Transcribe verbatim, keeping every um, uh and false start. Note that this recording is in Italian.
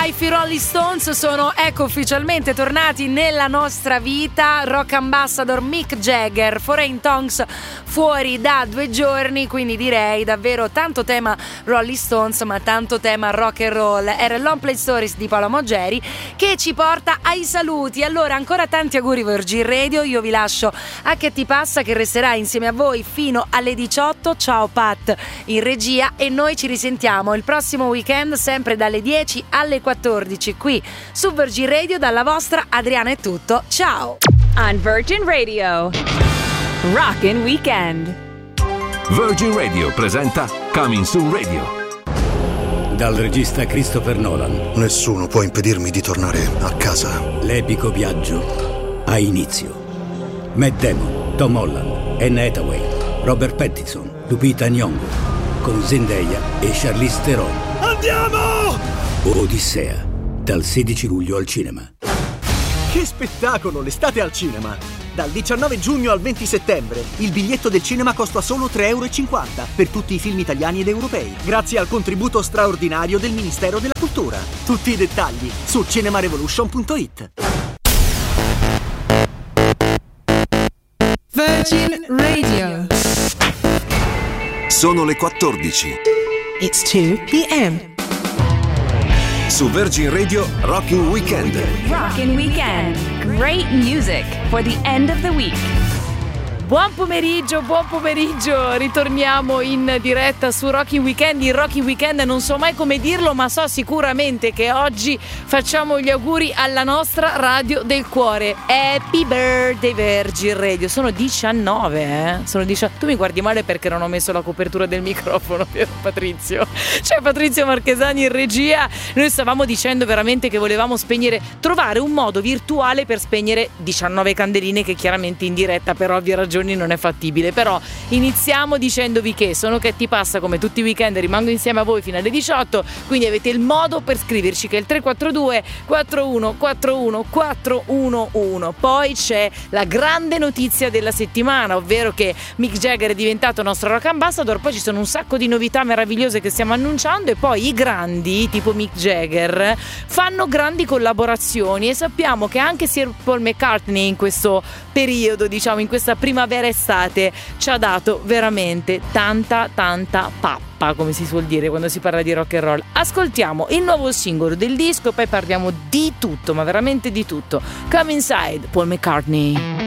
Life, i Rolling Stones sono, ecco, ufficialmente tornati nella nostra vita. Rock Ambassador Mick Jagger, Foreign Tongues fuori da due giorni, quindi direi davvero tanto tema Rolling Stones ma tanto tema rock and roll. Era il Long Play Stories di Paolo Moggeri che ci porta ai saluti. Allora, ancora tanti auguri Virgin Radio, io vi lascio a Che ti passa, che resterà insieme a voi fino alle diciotto. Ciao Pat in regia e noi ci risentiamo il prossimo weekend sempre dalle dieci alle quattordici qui su Virgin Radio. Dalla vostra Adriana è tutto, ciao. On Virgin Radio, Rockin' Weekend. Virgin Radio presenta Coming Soon Radio. Dal regista Christopher Nolan. Nessuno può impedirmi di tornare a casa. L'epico viaggio ha inizio. Matt Damon, Tom Holland, Anne Hathaway, Robert Pattinson, Lupita Nyong'o, con Zendaya e Charlize Theron. Andiamo! Odissea, dal sedici luglio al cinema. Che spettacolo, l'estate al cinema! Dal diciannove giugno al venti settembre il biglietto del cinema costa solo tre e cinquanta euro per tutti i film italiani ed europei, grazie al contributo straordinario del Ministero della Cultura. Tutti i dettagli su cinemarevolution punto it. Virgin Radio. Sono le quattordici. It's two p.m. Su Virgin Radio Rockin' Weekend. Rockin' Weekend. Great music for the end of the week. Buon pomeriggio, buon pomeriggio, ritorniamo in diretta su Rockin' Weekend. Il Rockin' Weekend non so mai come dirlo, ma so sicuramente che oggi facciamo gli auguri alla nostra radio del cuore. Happy birthday Virgin Radio. Sono diciannove, eh? Sono diciannove. Tu mi guardi male perché non ho messo la copertura del microfono, vero Patrizio? C'è Patrizio Marchesani in regia. Noi stavamo dicendo veramente che volevamo spegnere, trovare un modo virtuale per spegnere diciannove candeline, che chiaramente in diretta per ovvie ragioni non è fattibile. Però iniziamo dicendovi che sono Che ti passa, come tutti i weekend rimango insieme a voi fino alle diciotto, quindi avete il modo per scriverci, che è il tre quattro due quattro uno quattro uno quattro uno uno. Poi c'è la grande notizia della settimana, ovvero che Mick Jagger è diventato nostro Rock Ambassador. Poi ci sono un sacco di novità meravigliose che stiamo annunciando, e poi i grandi tipo Mick Jagger fanno grandi collaborazioni, e sappiamo che anche Sir Paul McCartney in questo periodo, diciamo in questa primavera estate, ci ha dato veramente tanta tanta pappa, come si suol dire quando si parla di rock and roll. Ascoltiamo il nuovo singolo del disco, poi parliamo di tutto, ma veramente di tutto. Come Inside, Paul McCartney.